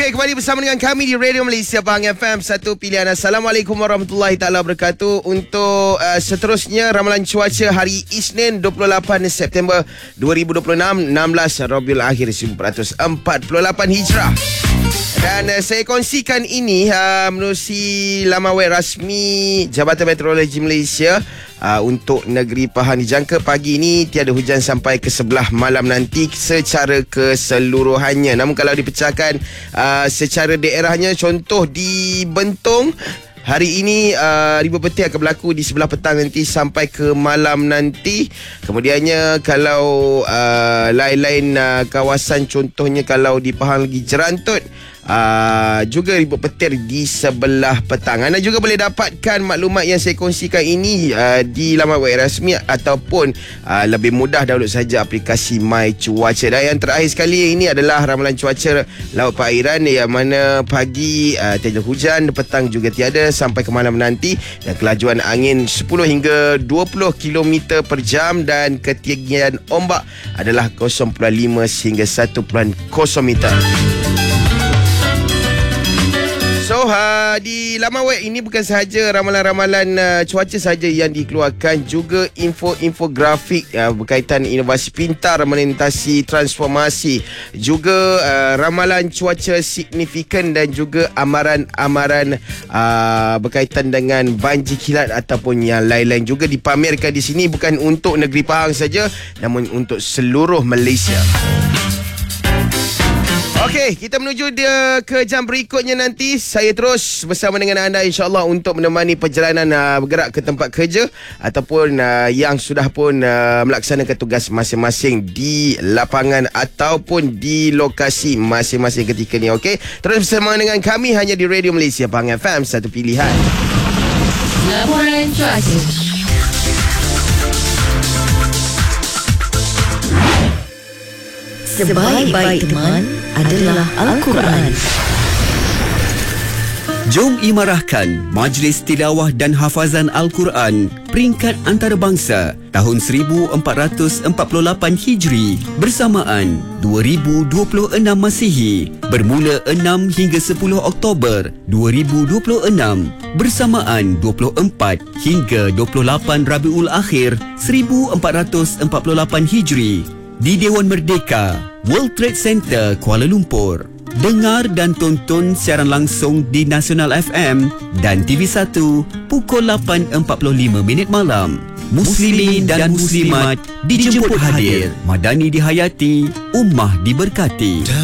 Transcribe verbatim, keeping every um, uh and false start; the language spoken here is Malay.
Okey, kembali bersama dengan kami di Radio Malaysia Pahang F M, satu pilihan. Assalamualaikum warahmatullahi taala wabarakatuh. Untuk uh, seterusnya ramalan cuaca hari Isnin dua puluh lapan September dua ribu dua puluh enam, enam belas Rabiul Akhir seribu empat ratus empat puluh lapan Hijrah. Dan uh, saya kongsikan ini uh, menerusi laman web rasmi Jabatan Meteorologi Malaysia. Uh, untuk negeri Pahang, dijangka pagi ini tiada hujan sampai ke sebelah malam nanti secara keseluruhannya. Namun kalau dipecahkan uh, secara daerahnya, contoh di Bentong, hari ini uh, ribu petir akan berlaku di sebelah petang nanti sampai ke malam nanti. Kemudiannya kalau uh, lain-lain uh, kawasan, contohnya kalau di Pahang lagi Jerantut, Uh, juga ribut petir di sebelah petang. Anda juga boleh dapatkan maklumat yang saya kongsikan ini uh, di laman web rasmi ataupun uh, lebih mudah download saja aplikasi My Cuaca. Dan yang terakhir sekali ini adalah ramalan cuaca laut perairan, yang mana pagi uh, tiada hujan, petang juga tiada sampai ke malam nanti, dan kelajuan angin sepuluh hingga dua puluh kilometer per jam dan ketinggian ombak adalah kosong perpuluhan lima hingga satu perpuluhan kosong meter. So, uh, di laman web ini bukan sahaja ramalan-ramalan uh, cuaca saja yang dikeluarkan, juga info-infografik uh, berkaitan inovasi pintar melintasi transformasi, juga uh, ramalan cuaca signifikan dan juga amaran-amaran uh, berkaitan dengan banjir kilat ataupun yang lain-lain juga dipamerkan di sini, bukan untuk negeri Pahang saja namun untuk seluruh Malaysia. Okey, kita menuju dia ke jam berikutnya nanti. Saya terus bersama dengan anda insya-Allah untuk menemani perjalanan uh, bergerak ke tempat kerja ataupun uh, yang sudah pun uh, melaksanakan tugas masing-masing di lapangan ataupun di lokasi masing-masing ketika ni. Okey, terus bersama dengan kami hanya di Radio Malaysia Pahang F M, satu pilihan. Laporan cuaca. Sebaik-baik teman adalah Al-Quran. Jom imarahkan Majlis Tilawah dan Hafazan Al-Quran peringkat antarabangsa tahun seribu empat ratus empat puluh lapan Hijri bersamaan dua ribu dua puluh enam Masihi, bermula enam hingga sepuluh Oktober dua ribu dua puluh enam bersamaan dua puluh empat hingga dua puluh lapan Rabiul Akhir seribu empat ratus empat puluh lapan Hijri di Dewan Merdeka, World Trade Center, Kuala Lumpur. Dengar dan tonton siaran langsung di Nasional F M dan T V satu pukul lapan empat puluh lima minit malam. Muslimin dan muslimat dijemput hadir. Madani dihayati, ummah diberkati.